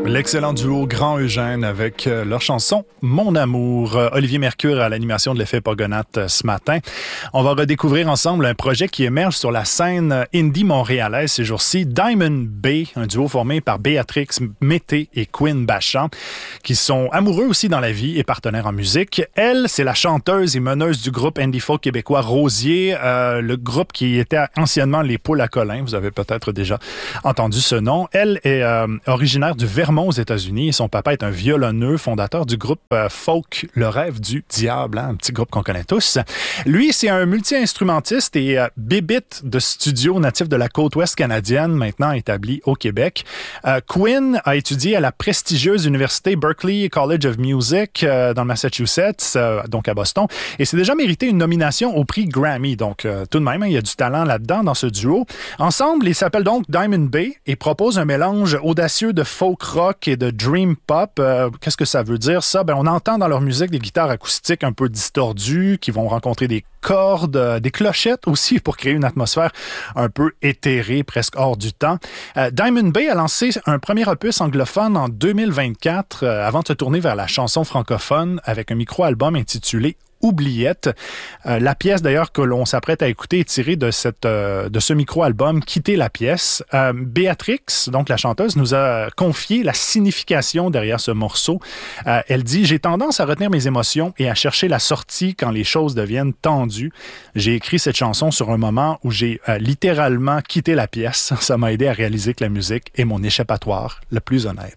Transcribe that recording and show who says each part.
Speaker 1: L'excellent duo Grand Eugène avec leur chanson « Mon amour ». Olivier Mercure à l'animation de l'effet Pogonath ce matin. On va redécouvrir ensemble un projet qui émerge sur la scène indie montréalaise ces jours-ci. Diamond Bay, un duo formé par Béatrix Mété et Quinn Bachand, qui sont amoureux aussi dans la vie et partenaires en musique. Elle, c'est la chanteuse et meneuse du groupe indie folk québécois Rosier, le groupe qui était anciennement les Poules à Colin. Vous avez peut-être déjà entendu ce nom. Elle est originaire du Vermont aux États-Unis et son papa est un violonneux, fondateur du groupe folk Le Rêve du Diable, un petit groupe qu'on connaît tous. Lui, c'est un multi-instrumentiste et bébite de studio natif de la côte ouest canadienne, maintenant établi au Québec. Quinn a étudié à la prestigieuse université Berklee College of Music dans le Massachusetts, donc à Boston, et s'est déjà mérité une nomination au prix Grammy. Donc, tout de même, il y a du talent là-dedans dans ce duo. Ensemble, ils s'appellent donc Diamond Bay et proposent un mélange audacieux de folk rock et de dream pop. Qu'est-ce que ça veut dire, ça? On entend dans leur musique des guitares acoustiques un peu distordues qui vont rencontrer des cordes, des clochettes aussi pour créer une atmosphère un peu éthérée, presque hors du temps. Diamond Bay a lancé un premier opus anglophone en 2024 avant de se tourner vers la chanson francophone avec un micro-album intitulé Oubliette. La pièce d'ailleurs que l'on s'apprête à écouter est tirée de ce micro-album Quitter la pièce. Béatrix, donc la chanteuse, nous a confié la signification derrière ce morceau. Elle dit « J'ai tendance à retenir mes émotions et à chercher la sortie quand les choses deviennent tendues. J'ai écrit cette chanson sur un moment où j'ai littéralement quitté la pièce. Ça m'a aidé à réaliser que la musique est mon échappatoire le plus honnête. »